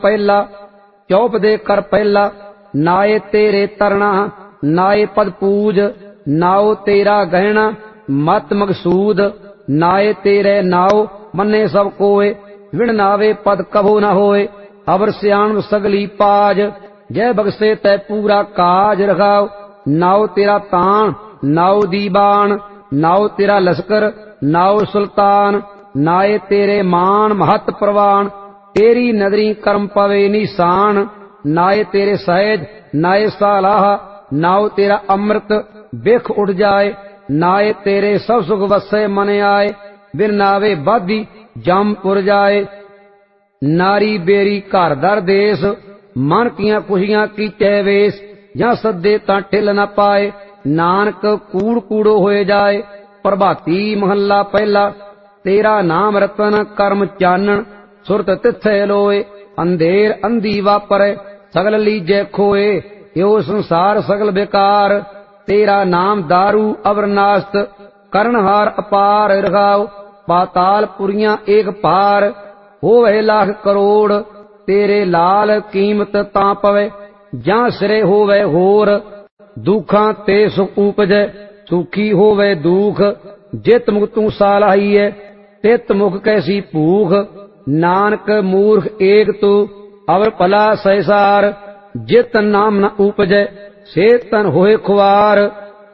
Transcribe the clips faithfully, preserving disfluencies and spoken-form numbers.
पहला चौप दे कर पहला नाए तेरे तरना नाए पद पूज नाओ तेरा गहना मत मकसूद नाए तेरे नाओ मन्ने सब कोय विण नावे पद कभो न होए अवर सियाण सगली पाज जय बगसे तै पूरा काज रखाओ नाओ तेरा तान नाओ दीवान नाओ तेरा लश्कर नाओ सुल्तान नाए तेरे मान महत प्रवान तेरी नदरी कर्म पवे निशान नाए तेरे सहज नाए सालाह नाओ तेरा अमृत बिख उठ जाए नाए तेरे सब सुख वसे मन आए बिन नावे बाधी जमपुर जाए नारी बेरी घर दर देश मन किया खुशियां की चैवेश ਜਾਂ ਸੱਦੇ ਤਾਂ ਠਿਲ ਨਾ ਪਾਏ ਨਾਨਕ ਕੂੜ ਕੂੜੋ ਹੋਏ ਜਾਏ ਪ੍ਰਭਾਤੀ ਮਹੱਲਾ ਪਹਿਲਾ ਤੇਰਾ ਨਾਮ ਰਤਨ ਕਰਮ ਚਾਨਣ ਸੁਰਤ ਤਿੱਥੇ ਲੋਏ ਅੰਧੇਰ ਅੰਧੀ ਵਾਪਰੇ ਸਗਲ ਲੀਜੇ ਖੋਏ ਇਹੋ ਸੰਸਾਰ ਸਗਲ ਬੇਕਾਰ ਤੇਰਾ ਨਾਮ दारू ਅਵਰਨਾਸਤ ਕਰਨਹਾਰ ਅਪਾਰ ਰਖਾਓ ਪਾਤਾਲ ਪੁਰੀਆਂ ਏਕ ਪਾਰ ਹੋਵੇ ਲੱਖ ਕਰੋੜ ਤੇਰੇ ਲਾਲ ਕੀਮਤ ਤਾਂ ਪਵੇ ਜਾਂ ਸਿਰੇ ਹੋਵੇ ਹੋਰ ਦੁੱਖਾਂ ਤੇ ਸੁਖ ਉਪਜੈ ਸੁਖੀ ਹੋਵੇ ਦੁਖ ਜਿਤ ਮੁਖ ਤੂੰ ਸਾਲਾਹੀਐ ਤਿਤ ਮੁਖ ਕੈਸੀ ਭੂਖ ਨਾਨਕ ਮੂਰਖ ਏਕ ਤੂੰ ਅਵਰ ਭਲਾ ਸਹਿਸਾਰ ਜਿਤ ਨਾਮ ਨ ਉਪਜੈ ਸੇ ਤਨ ਹੋਏ ਖੁਆਰ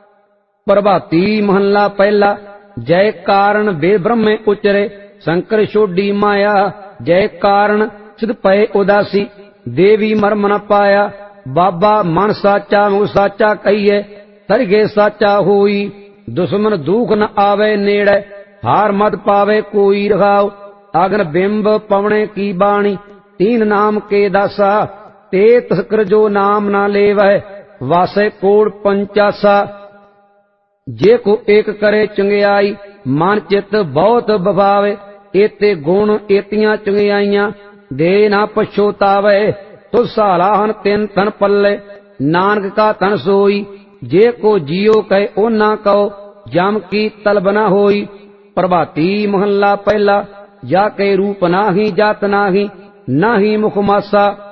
ਪ੍ਰਭਾਤੀ ਮਹੱਲਾ ਪਹਿਲਾ ਜੈ ਕਾਰਨ ਬੇ ਬ੍ਰਹਮੇ ਉਚਰੇ ਸ਼ੰਕਰ ਛੋਡੀ ਮਾਇਆ ਜੈ ਕਾਰਨ ਸਿਧ ਪਏ ਉਦਾਸੀ ਦੇਵੀ ਮਰਮ ਨ ਪਾਇਆ बाबा मन साचा मुख साचा कहिए तरगे साचा होई दुश्मन दुख न आवे नेड़े हार मत पावे कोई रखाओ अगन बिंब पवने की बाणी तीन नाम के दासा ते तस्कर जो नाम न लेवै वासे कोड़ पंचासा जे को एक करे चंगियाई मन चित बहुत बभावे एते गुण एतियां चंगियाइयां दे ना पछोतावे तो सालाहन तिन तन पल्ले नानक का तन सोई जे को जियो कहे ओ ना कहो जम की तलब न होई प्रभाती महल्ला पहला जाके रूप नाही जात नाही नाही मुख मासा